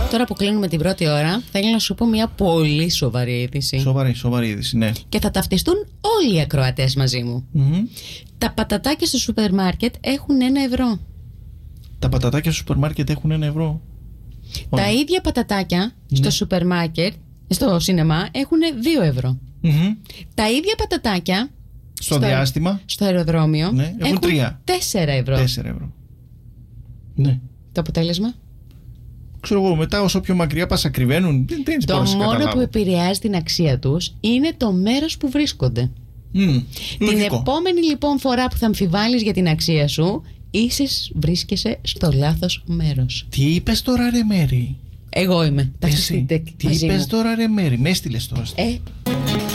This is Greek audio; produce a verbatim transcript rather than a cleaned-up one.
Τώρα που κλείνουμε την πρώτη ώρα, θέλω να σου πω μια πολύ σοβαρή είδηση. Σοβαρή, σοβαρή είδηση, ναι. Και θα ταυτιστούν όλοι οι ακροατές μαζί μου. Mm-hmm. Τα πατατάκια στο σούπερ μάρκετ έχουν ένα ευρώ. Τα πατατάκια στο σούπερ μάρκετ έχουν ένα ευρώ. Τα oh. ίδια πατατάκια ναι. στο σούπερ μάρκετ, στο σινεμά, έχουν δύο ευρώ. Mm-hmm. Τα ίδια πατατάκια στο, στο διάστημα, στο αεροδρόμιο, ναι, έχουν τρία. τέσσερα ευρώ. Τέσσερα ευρώ. Ναι. Το αποτέλεσμα? Ξέρω εγώ, μετά όσο πιο μακριά πας ακριβένουν, δεν τένεις Το μόνο καταλάβω. Που επηρεάζει την αξία τους είναι το μέρος που βρίσκονται. Mm, την επόμενη λοιπόν φορά που θα αμφιβάλλεις για την αξία σου, ίσως βρίσκεσαι στο λάθος μέρος. Τι είπες τώρα ρε Μέρη? Εγώ είμαι. Τι είπες τώρα ρε Μέρη? Με έστειλες τώρα. Ε.